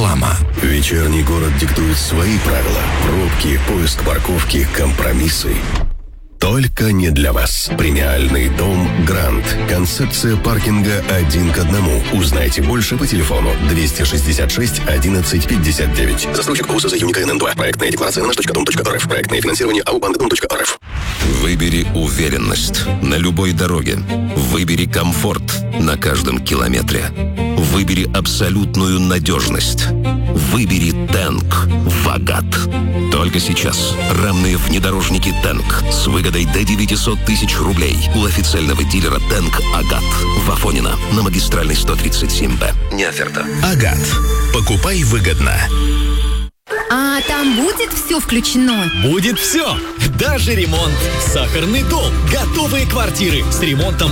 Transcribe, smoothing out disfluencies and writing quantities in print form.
Реклама. Вечерний город диктует свои правила. Пробки, поиск парковки, компромиссы. Только не для вас. Премиальный дом «Гранд». Концепция паркинга 1 к 1. Узнайте больше по телефону 266 11 59. Застройщик ОУСЗ «Юника НН2». Проектная декларация на nаш.dom.рф. Проектное финансирование АО «Банк-Дом.рф». Выбери уверенность на любой дороге. Выбери комфорт на каждом километре. Выбери абсолютную надежность. Выбери Тэнк в Агат. Только сейчас рамные внедорожники Тэнк с выгодой до 900 тысяч рублей у официального дилера Тэнк Агат в Афонино на магистральной 137Б. Не оферта. Агат. Покупай выгодно. А там будет все включено? Будет все. Даже ремонт. Сахарный дом. Готовые квартиры с ремонтом